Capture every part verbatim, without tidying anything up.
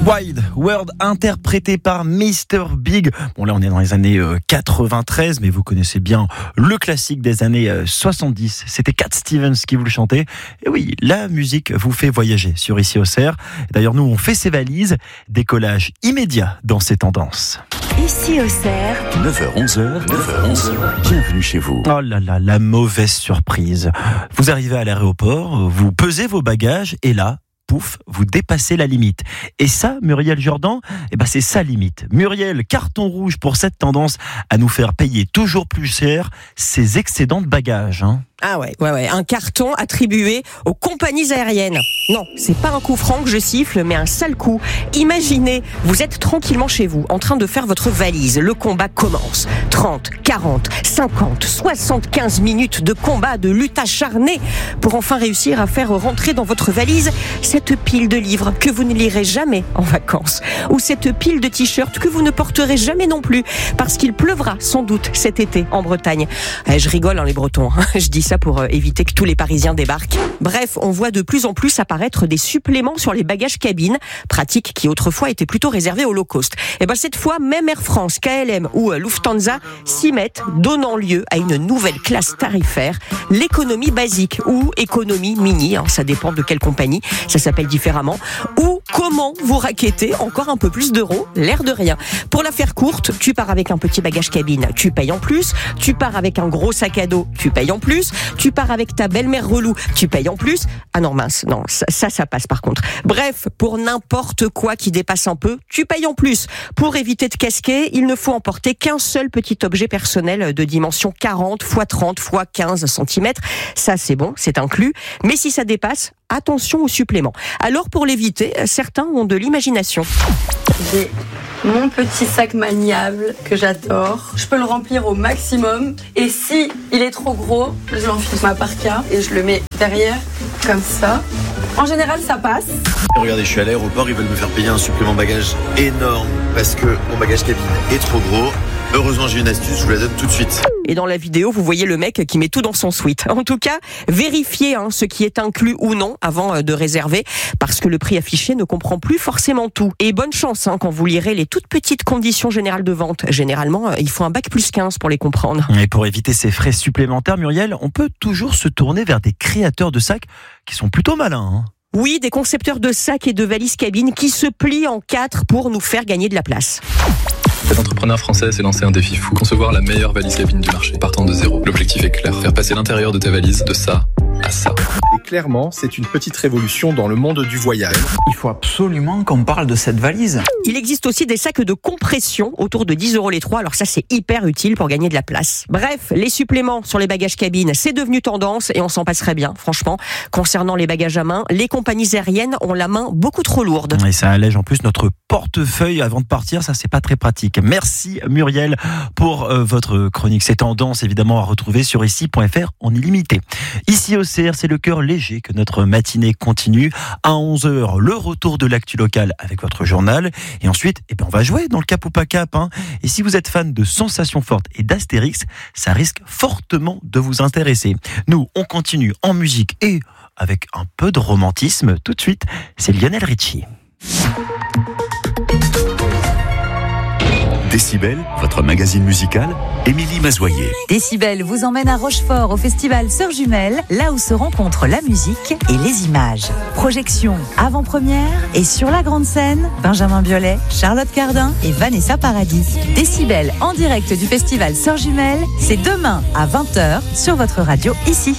Wild World, interprété par mister Big. Bon, là, on est dans les années euh, quatre-vingt-treize, mais vous connaissez bien le classique des années euh, soixante-dix. C'était Cat Stevens qui vous le chantait. Et oui, la musique vous fait voyager sur Ici Auxerre. D'ailleurs, nous, on fait ses valises. Décollage immédiat dans ces tendances. Ici Auxerre, neuf heures onze heures, neuf heures onze heures, bienvenue chez vous. Oh là là, la mauvaise surprise. Vous arrivez à l'aéroport, vous pesez vos bagages et là, pouf, vous dépassez la limite. Et ça, Muriel Jourdan, eh ben c'est sa limite. Muriel, carton rouge pour cette tendance à nous faire payer toujours plus cher ses excédents de bagages. Hein. Ah ouais, ouais, ouais, un carton attribué aux compagnies aériennes. Non, c'est pas un coup franc que je siffle, mais un sale coup. Imaginez, vous êtes tranquillement chez vous, en train de faire votre valise. Le combat commence. trente, quarante, cinquante, soixante-quinze minutes de combat, de lutte acharnée pour enfin réussir à faire rentrer dans votre valise cette pile de livres que vous ne lirez jamais en vacances. Ou cette pile de t-shirts que vous ne porterez jamais non plus, parce qu'il pleuvra sans doute cet été en Bretagne. Eh, je rigole, hein, les Bretons. Je dis ça pour éviter que tous les Parisiens débarquent. Bref, on voit de plus en plus apparaître des suppléments sur les bagages cabines, pratique qui autrefois était plutôt réservée au low cost. Et ben cette fois, même Air France, K L M ou Lufthansa s'y mettent, donnant lieu à une nouvelle classe tarifaire, l'économie basique ou économie mini, hein, ça dépend de quelle compagnie, ça s'appelle différemment, ou comment vous raquettez encore un peu plus d'euros, l'air de rien. Pour la faire courte, tu pars avec un petit bagage cabine, tu payes en plus, tu pars avec un gros sac à dos, tu payes en plus, tu pars avec ta belle-mère relou, tu payes en plus. Ah non mince, non, ça, ça, ça passe par contre. Bref, pour n'importe quoi qui dépasse un peu, tu payes en plus. Pour éviter de casquer, il ne faut emporter qu'un seul petit objet personnel de dimension quarante par trente par quinze centimètres. Ça, c'est bon, c'est inclus. Mais si ça dépasse, attention au supplément. Alors, pour l'éviter, certains ont de l'imagination. J'ai mon petit sac maniable que j'adore. Je peux le remplir au maximum. Et si il est trop gros, je l'enfile ma parka et je le mets derrière, comme ça. En général, ça passe. Regardez, je suis à l'aéroport, ils veulent me faire payer un supplément bagage énorme parce que mon bagage cabine est trop gros. Heureusement, j'ai une astuce, je vous la donne tout de suite. Et dans la vidéo, vous voyez le mec qui met tout dans son suite. En tout cas, vérifiez hein, ce qui est inclus ou non avant de réserver, parce que le prix affiché ne comprend plus forcément tout. Et bonne chance hein, quand vous lirez les toutes petites conditions générales de vente. Généralement, il faut un bac plus quinze pour les comprendre. Et pour éviter ces frais supplémentaires, Muriel, on peut toujours se tourner vers des créateurs de sacs qui sont plutôt malins. Hein. Oui, des concepteurs de sacs et de valises cabines qui se plient en quatre pour nous faire gagner de la place. Cet entrepreneur français s'est lancé un défi fou. Concevoir la meilleure valise cabine du marché, partant de zéro. L'objectif est clair, faire passer l'intérieur de ta valise de ça à ça. Et clairement, c'est une petite révolution dans le monde du voyage. Il faut absolument qu'on parle de cette valise. Il existe aussi des sacs de compression autour de dix euros les trois. Alors ça, c'est hyper utile pour gagner de la place. Bref, les suppléments sur les bagages cabines, c'est devenu tendance et on s'en passerait bien, franchement. Concernant les bagages à main, les compagnies aériennes ont la main beaucoup trop lourde. Et ça allège en plus notre portefeuille avant de partir. Ça, c'est pas très pratique. Merci Muriel pour euh, votre chronique. Ces tendances, évidemment, à retrouver sur ici point f r en illimité. Ici au C R, c'est le cœur léger que notre matinée continue. À onze heures, le retour de l'actu locale avec votre journal. Et ensuite, eh ben, on va jouer dans le Cap ou pas Cap. Hein. Et si vous êtes fan de Sensations Fortes et d'Astérix, ça risque fortement de vous intéresser. Nous, on continue en musique et avec un peu de romantisme. Tout de suite, c'est Lionel Richie. Décibel, votre magazine musical, Émilie Mazoyer. Décibel vous emmène à Rochefort au festival Sœurs Jumelles, là où se rencontrent la musique et les images. Projection, avant-première et sur la grande scène, Benjamin Biolay, Charlotte Cardin et Vanessa Paradis. Décibel en direct du festival Sœurs Jumelles, c'est demain à vingt heures sur votre radio ici.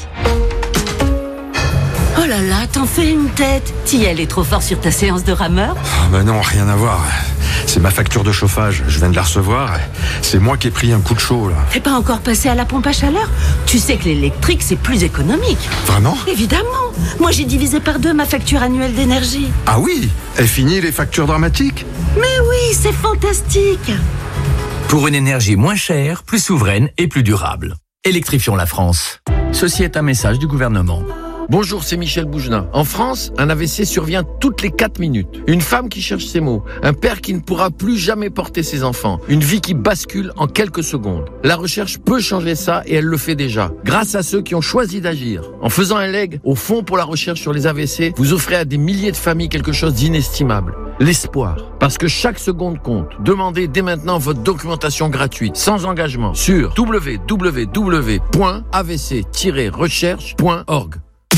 Oh là là, t'en fais une tête. T'y est trop fort sur ta séance de rameur. Oh ben non, rien à voir. C'est ma facture de chauffage, je viens de la recevoir. C'est moi qui ai pris un coup de chaud là. T'es pas encore passé à la pompe à chaleur? Tu sais que l'électrique c'est plus économique. Vraiment? Évidemment. Moi j'ai divisé par deux ma facture annuelle d'énergie. Ah oui? Elle finit les factures dramatiques? Mais oui, c'est fantastique. Pour une énergie moins chère, plus souveraine et plus durable. Électrifions la France. Ceci est un message du gouvernement. Bonjour, c'est Michel Bougenin. En France, un A V C survient toutes les quatre minutes. Une femme qui cherche ses mots. Un père qui ne pourra plus jamais porter ses enfants. Une vie qui bascule en quelques secondes. La recherche peut changer ça et elle le fait déjà. Grâce à ceux qui ont choisi d'agir. En faisant un leg au Fonds pour la recherche sur les A V C, vous offrez à des milliers de familles quelque chose d'inestimable. l'espoir. Parce que chaque seconde compte. Demandez dès maintenant votre documentation gratuite, sans engagement, sur w w w point a v c tiret recherche point org.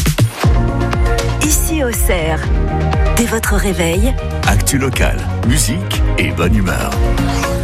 Ici Auxerre, dès votre réveil, Actu locale, musique et bonne humeur.